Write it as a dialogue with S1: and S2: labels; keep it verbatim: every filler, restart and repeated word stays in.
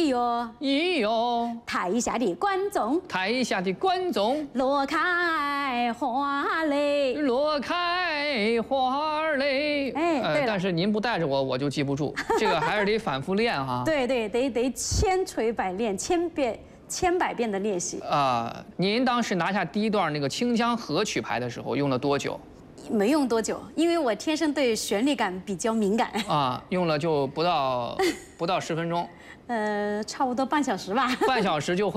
S1: 哟，
S2: 咿哟，
S1: 台下的观众，
S2: 台下的观众，
S1: 落开花嘞，
S2: 落开花儿嘞。
S1: 哎，对了，
S2: 但是您不带着我，我就记不住，这个还是得反复练哈。
S1: 对对，得得千锤百炼，千遍千百遍的练习。
S2: 啊，您当时拿下第一段那个《清江河》曲牌的时候，用了多久？
S1: 没用多久，因为我天生对旋律感比较敏感。
S2: 啊，用了就不到不到十分钟，
S1: 呃，差不多半小时吧。
S2: 半小时就会。